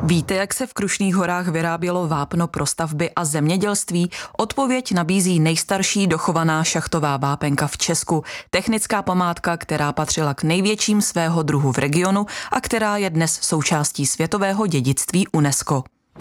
Víte, jak se v Krušných horách vyrábělo vápno pro stavby a zemědělství? Odpověď nabízí nejstarší dochovaná šachtová vápenka v Česku. Technická památka, která patřila k největším svého druhu v regionu a která je dnes součástí světového dědictví UNESCO.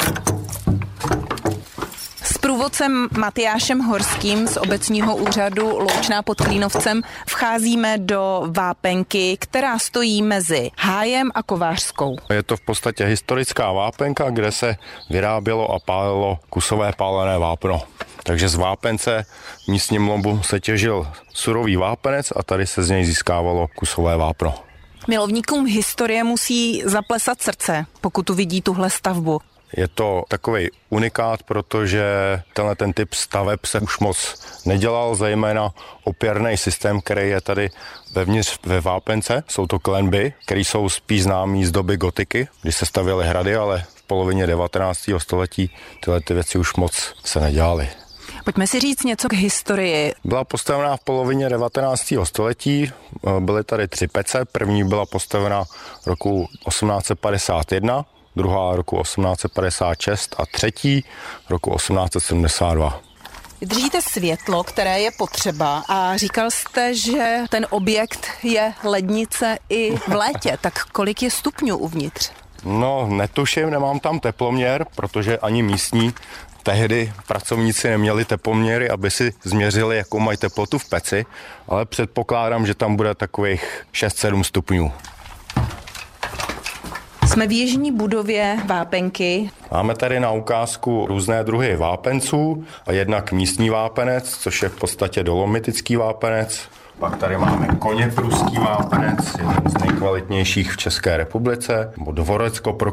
S průvodcem Matyášem Horským z obecního úřadu Loučná pod Klínovcem vcházíme do vápenky, která stojí mezi Hájem a Kovářskou. Je to v podstatě historická vápenka, kde se vyrábělo a pálilo kusové pálené vápno. Takže z vápence v místním lomu se těžil surový vápenec a tady se z něj získávalo kusové vápno. Milovníkům historie musí zaplesat srdce, pokud uvidí tuhle stavbu. Je to takový unikát, protože ten typ staveb se už moc nedělal, zejména opěrný systém, který je tady vevnitř ve vápence. Jsou to klenby, které jsou spíš známý z doby gotiky, kdy se stavěly hrady, ale v polovině 19. století tyhle ty věci už moc se nedělaly. Pojďme si říct něco k historii. Byla postavená v polovině 19. století, byly tady 3 pece. První byla postavena roku 1851, druhá roku 1856 a třetí roku 1872. Držíte světlo, které je potřeba, a říkal jste, že ten objekt je lednice i v létě. Tak kolik je stupňů uvnitř? No, netuším, nemám tam teploměr, protože ani místní tehdy pracovníci neměli teploměry, aby si změřili, jakou mají teplotu v peci, ale předpokládám, že tam bude takových 6-7 stupňů. Jsme v jižní budově vápenky. Máme tady na ukázku různé druhy vápenců a jednak místní vápenec, což je v podstatě dolomitický vápenec. Pak tady máme koněpruský vápenec, jeden z nejkvalitnějších v České republice, nebo dvorecko